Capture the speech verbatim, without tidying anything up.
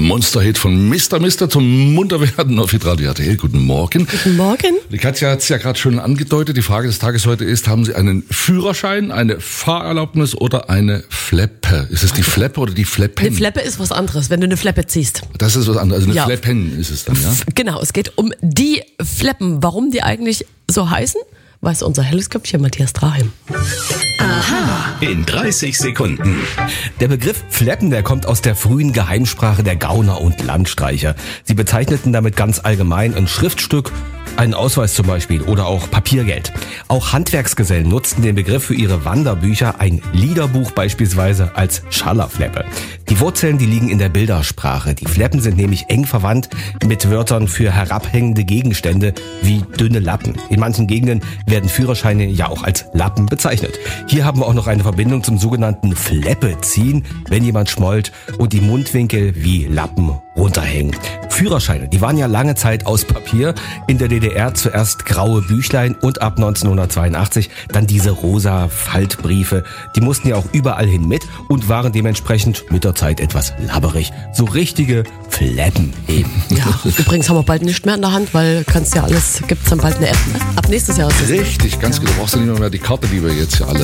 Monsterhit von Mister Mister zum Munterwerden auf Hitradio R T L. Guten Morgen. Guten Morgen. Die Katja hat es ja gerade schon angedeutet. Die Frage des Tages heute ist, haben Sie einen Führerschein, eine Fahrerlaubnis oder eine Fleppe? Ist es die Fleppe oder die Fleppen? Eine Fleppe ist was anderes, wenn du eine Fleppe ziehst. Das ist was anderes. Also eine Ja. Fleppen ist es dann, ja? Genau, es geht um die Fleppen. Warum die eigentlich so heißen, weiß unser helles Köpfchen Matthias Drahim. In dreißig Sekunden. Der Begriff Fleppen, der kommt aus der frühen Geheimsprache der Gauner und Landstreicher. Sie bezeichneten damit ganz allgemein ein Schriftstück, einen Ausweis zum Beispiel oder auch Papiergeld. Auch Handwerksgesellen nutzten den Begriff für ihre Wanderbücher, ein Liederbuch beispielsweise, als Schallerfleppe. Die Wurzeln, die liegen in der Bildersprache. Die Fleppen sind nämlich eng verwandt mit Wörtern für herabhängende Gegenstände wie dünne Lappen. In manchen Gegenden werden Führerscheine ja auch als Lappen bezeichnet. Hier haben wir auch noch eine Verbindung zum sogenannten Fleppeziehen, wenn jemand schmollt und die Mundwinkel wie Lappen runterhängen. Führerscheine, die waren ja lange Zeit aus Papier. In der D D R zuerst graue Büchlein und ab neunzehnhundertzweiundachtzig dann diese rosa Faltbriefe. Die mussten ja auch überall hin mit und waren dementsprechend mit der Zeit etwas labberig. So richtige Fleppen eben. Ja, übrigens haben wir bald nicht mehr in der Hand, weil kannst ja alles, gibt's dann bald eine App. Ab nächstes Jahr ist es. Richtig, ganz genau. Du brauchst ja nicht mehr, mehr die Karte, die wir jetzt ja alle